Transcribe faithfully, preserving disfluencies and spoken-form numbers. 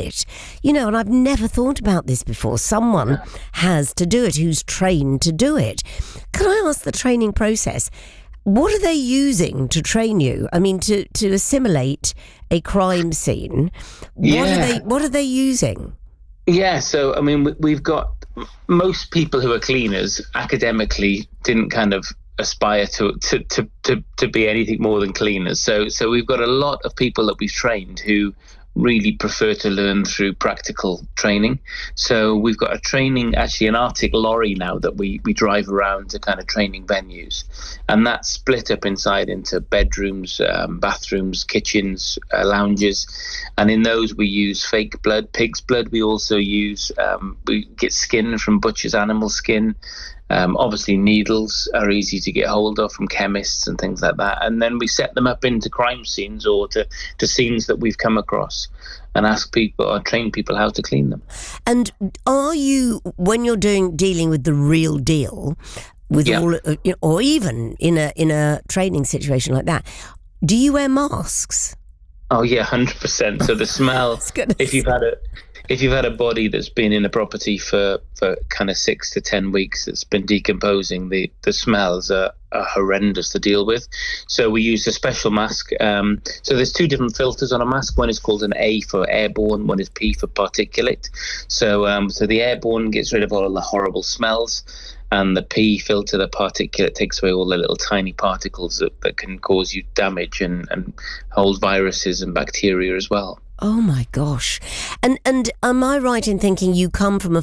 it. You know, and I've never thought about this before. Someone has to do it who's trained to do it. Can I ask the training process? What are they using to train you? I mean, to, to assimilate a crime scene. What Yeah. are they What are they using? Yeah, so I mean, we- we've got most people who are cleaners academically didn't kind of aspire to to to to, to be anything more than cleaners. So so we've got a lot of people that we've trained who really prefer to learn through practical training. So we've got a training, actually an Arctic lorry now that we, we drive around to kind of training venues. And that's split up inside into bedrooms, um, bathrooms, kitchens, uh, lounges. And in those we use fake blood, pig's blood. We also use, um, we get skin from butcher's animal skin. Um, obviously, needles are easy to get hold of from chemists and things like that. And then we set them up into crime scenes or to, to scenes that we've come across and ask people or train people how to clean them. And are you, when you're doing dealing with the real deal, with Yeah. all, uh, you know, or even in a in a training situation like that, do you wear masks? Oh yeah, one hundred percent. So the smell, Goodness. if you've had a if you've had a body that's been in a property for, for kind of six to ten weeks that's been decomposing, the, the smells are, are horrendous to deal with. So we use a special mask. Um, so there's two different filters on a mask. One is called an A for airborne, one is P for particulate. So um, so the airborne gets rid of all of the horrible smells, and the P filter, the particulate, takes away all the little tiny particles that, that can cause you damage and, and hold viruses and bacteria as well. Oh my gosh. And and am I right in thinking you come from a